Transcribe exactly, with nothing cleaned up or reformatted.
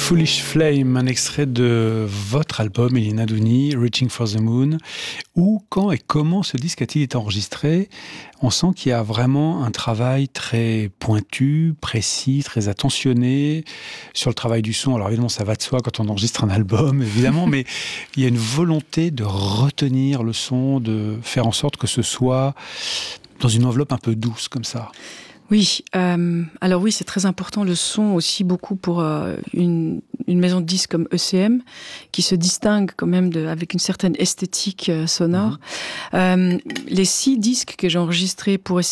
Foolish Flame, un extrait de votre album, Elina Douni, Reaching for the Moon. Où, quand et comment ce disque a-t-il été enregistré ? On sent qu'il y a vraiment un travail très pointu, précis, très attentionné sur le travail du son. Alors évidemment, ça va de soi quand on enregistre un album, évidemment, mais il y a une volonté de retenir le son, de faire en sorte que ce soit dans une enveloppe un peu douce, comme ça. Oui, euh, alors oui, c'est très important le son aussi beaucoup pour euh, une, une maison de disques comme E C M qui se distingue quand même de, avec une certaine esthétique euh, sonore. Mmh. Euh, les six disques que j'ai enregistrés pour E